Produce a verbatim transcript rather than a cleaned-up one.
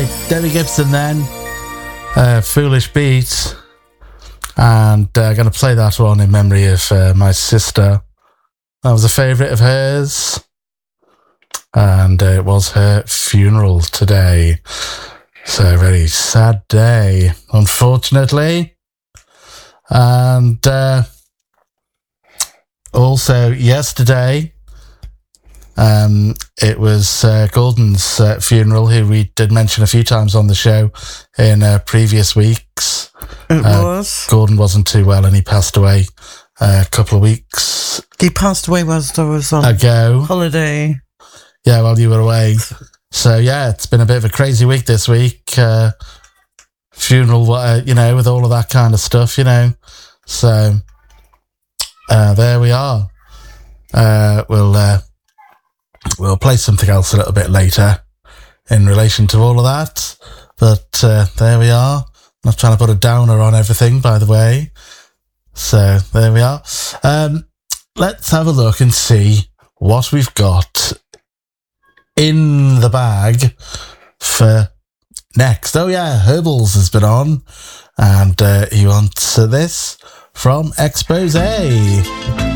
Debbie Gibson then. Uh, Foolish Beat. And I'm uh, going to play that one in memory of uh, my sister. That was a favourite of hers. And uh, it was her funeral today. So a very sad day, unfortunately. And uh, also yesterday, um, it was uh, Gordon's uh, funeral, who we did mention a few times on the show in uh, previous weeks. It uh, was. Gordon wasn't too well and he passed away uh, a couple of weeks He passed away whilst I was on ago. holiday. Yeah, while you were away. So, yeah, it's been a bit of a crazy week this week. Uh, funeral, uh, you know, with all of that kind of stuff, you know. So, uh, there we are. Uh, we'll uh, we'll play something else a little bit later in relation to all of that. But uh, there we are. Not trying to put a downer on everything, by the way. So, there we are. Um, let's have a look and see what we've got in the bag for next. Oh yeah, Herbals has been on, and uh, he wants uh, this from Expose.